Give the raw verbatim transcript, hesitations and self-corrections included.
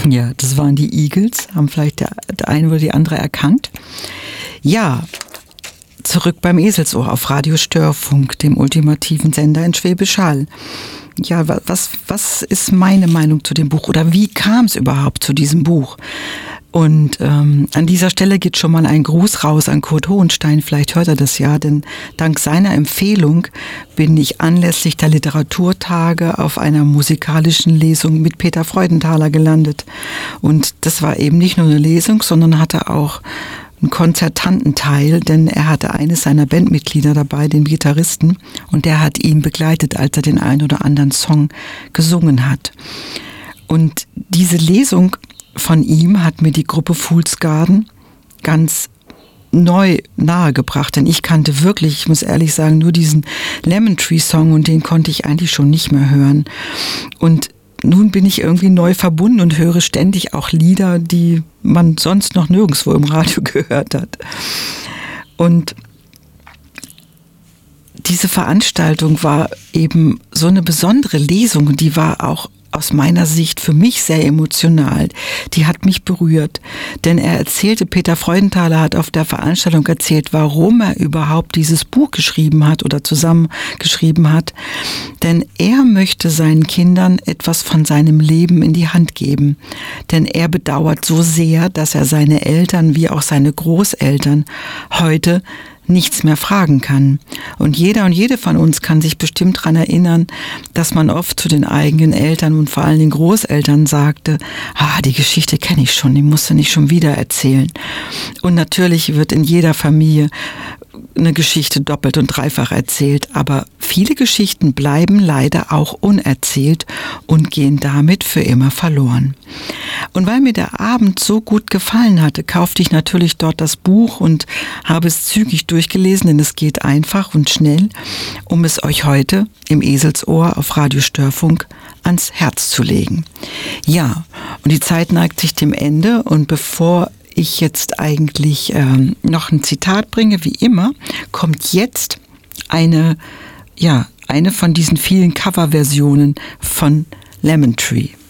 Ja, das waren die Eagles, haben vielleicht der, der eine oder die andere erkannt. Ja, zurück beim Eselsohr auf Radio Störfunk, dem ultimativen Sender in Schwäbisch Hall. Ja, was, was ist meine Meinung zu dem Buch oder wie kam es überhaupt zu diesem Buch? Und ähm, an dieser Stelle geht schon mal ein Gruß raus an Kurt Hohenstein, vielleicht hört er das ja, denn dank seiner Empfehlung bin ich anlässlich der Literaturtage auf einer musikalischen Lesung mit Peter Freudenthaler gelandet. Und das war eben nicht nur eine Lesung, sondern hatte auch einen Konzertantenteil, denn er hatte eines seiner Bandmitglieder dabei, den Gitarristen, und der hat ihn begleitet, als er den einen oder anderen Song gesungen hat. Und diese Lesung von ihm hat mir die Gruppe Fool's Garden ganz neu nahegebracht, denn ich kannte wirklich, ich muss ehrlich sagen, nur diesen Lemon Tree Song und den konnte ich eigentlich schon nicht mehr hören. Und nun bin ich irgendwie neu verbunden und höre ständig auch Lieder, die man sonst noch nirgendwo im Radio gehört hat. Und diese Veranstaltung war eben so eine besondere Lesung und die war auch aus meiner Sicht für mich sehr emotional. Die hat mich berührt, denn er erzählte, Peter Freudenthaler hat auf der Veranstaltung erzählt, warum er überhaupt dieses Buch geschrieben hat oder zusammengeschrieben hat. Denn er möchte seinen Kindern etwas von seinem Leben in die Hand geben. Denn er bedauert so sehr, dass er seine Eltern wie auch seine Großeltern heute nichts mehr fragen kann. Und jeder und jede von uns kann sich bestimmt daran erinnern, dass man oft zu den eigenen Eltern und vor allem den Großeltern sagte, ah, die Geschichte kenne ich schon, die musst du nicht schon wieder erzählen. Und natürlich wird in jeder Familie eine Geschichte doppelt und dreifach erzählt, aber viele Geschichten bleiben leider auch unerzählt und gehen damit für immer verloren. Und weil mir der Abend so gut gefallen hatte, kaufte ich natürlich dort das Buch und habe es zügig durchgelesen, denn es geht einfach und schnell, um es euch heute im Eselsohr auf Radio Störfunk ans Herz zu legen. Ja, und die Zeit neigt sich dem Ende und bevor ich jetzt eigentlich ähm, noch ein Zitat bringe, wie immer, kommt jetzt eine, ja, eine von diesen vielen Coverversionen von Lemon Tree.